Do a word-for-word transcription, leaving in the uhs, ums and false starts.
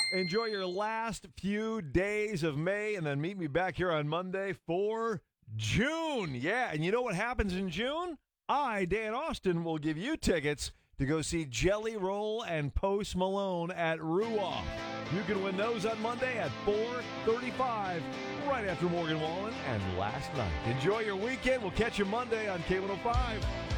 Enjoy your last few days of May, and then meet me back here on Monday for June. Yeah, and you know what happens in June? I, Dan Austin, will give you tickets to go see Jelly Roll and Post Malone at Ruoff. You can win those on Monday at four thirty-five, right after Morgan Wallen and Last Night. Enjoy your weekend. We'll catch you Monday on K one oh five.